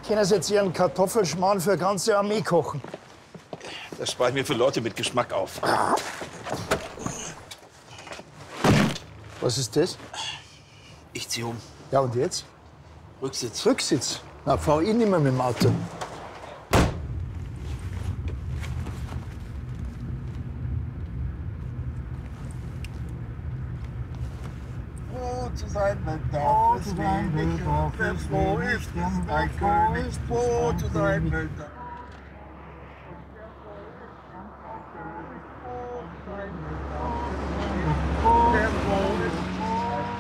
Können Sie jetzt Ihren Kartoffelschmarrn für eine ganze Armee kochen? Das spare ich mir für Leute mit Geschmack auf. Was ist das? Ich zieh um. Ja, und jetzt? Rücksitz. Rücksitz. Na, fahr ich nicht mehr mit dem Auto. Froh zu sein, wenn darf es wenig, wer froh ist, ist ein König. Froh zu sein, wenn darf